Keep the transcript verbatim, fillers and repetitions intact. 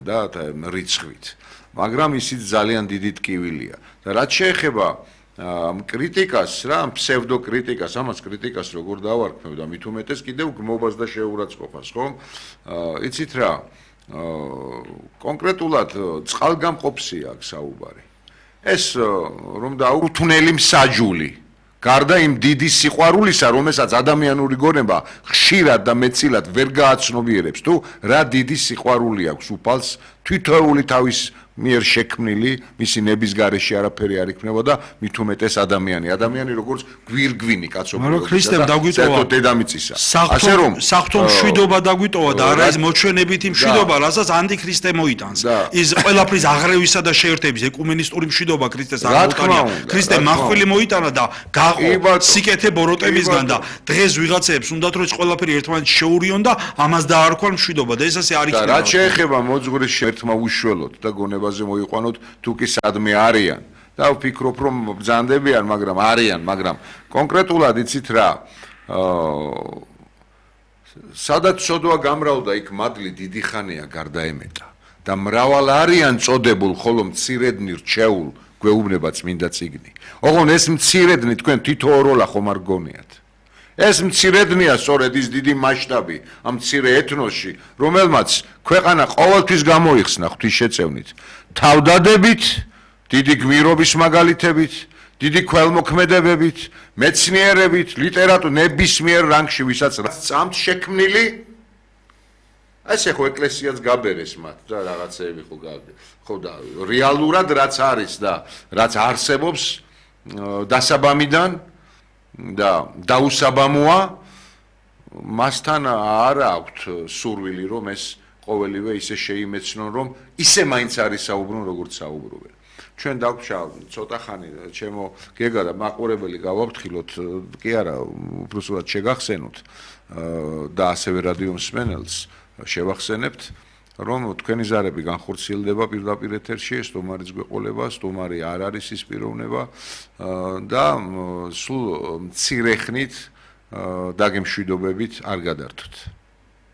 და რიცხვით. მაგრამ ისიც ძალიან დიდი ტკივილია. და რაც შეეხება კრიტიკას, რა, ფსევდოკრიტიკას, ამას კრიტიკას როგორ დავარქმევ და მით უმეტეს კიდევ გმობას და შეურაცხყოფას, ხო? იცით რა, კონკრეტულად წყალგამყოფსია აქ საუბარი. ეს რომ დაურთვნელი მსაჯული გარდა იმ დიდი სიყვარულისა, რომელსაც ადამიანური გონება ხშირად და მეტწილად ვერ გააცნობიერებს, თუ რა დიდი სიყვარული აქვს უფალს თითოეული თავის მიერ შექმნილი, მისი ნების გარეშე არაფერი არ იქნება და მით უმეტეს ადამიანი, ადამიანი როგორც გვირგვინი კაცობრიობისა და საერთოდ დედამიწისა. ასე რომ საღვთო მშვიდობა დაგვიტოვა და არა ეს მოჩვენებითი მშვიდობა, რასაც ანტიქრისტე მოიტანს. ის ყველაფრის აღრევისა და შეერთების ეკუმენისტური მშვიდობა ქრისტეს არ მოუტანია. ქრისტე მახვილი მოიტანა და გაყო სიკეთე ბოროტებისგან და დღეს ვიღაცებს უნდათ რომ ეს ყველაფერი ერთმანეთს შეურიონ და ამას დაარქვა მშვიდობა და ეს ასე არ იქნება. და რაც შეეხება მოძღვრის ერთმა უშველოთ და გონებაზე მოიყვანოთ თუ კი სადმე არიან და ვფიქრობ რომ ბრძანდებიან, მაგრამ არიან, მაგრამ კონკრეტულად იცით რა სადაც სოდვა გამრავდა იქ მადლი დიდი ხანია გარდაემეტა და მრავალ არიან წოდებულ ხოლო მცირედნი რჩეულ გვეუბნება წმინდა წიგნი. ოღონ ეს მცირედნი თქვენ თითოეულა ხომ არ გგონიათ. ეს მცირედნია სწორედ ის დიდი მასშტაბი ამ მცირე ეთნოსში, რომელმაც ქვეყანა ყოველთვის გამოიხსნა ღვთისშეწევნით, თავდადებით, დიდი გმირობის მაგალითებით, დიდი ქველმოქმედებებით, მეცნიერებით, ლიტერატურით, ნებისმიერ რანგში, ვისაც წამთ შექმნილი, ესე ხო ეკლესიაც გაბერეს მათ და რაღაცეები ხო ხო და რეალურად რაც არის და რაც არსებობს დასაბამიდან და დაუსაბამოა მასთან არ აქვთ სურვილი რომ ეს ყოველივე ისე შეიმეცნონ რომ ისე მაინც არის საუბრონ როგორც საუბრობენ. ჩვენ დაგვჭა ცოტა ხანი ჩემო გეგა და მაყურებელი გავაფრთხილოთ კი არა უბრალოდ შეგახსენოთ და ასევე რადიო მსმენელს შევახსენებთ რომ თქვენი ზარები განხორციელდება პირდაპირ ეთერში, სტუმარის გვეყოლება, სტუმარი არ არის ის პიროვნება და სულ მცირე ხნით დაგემშვიდობებით არ გადართოთ.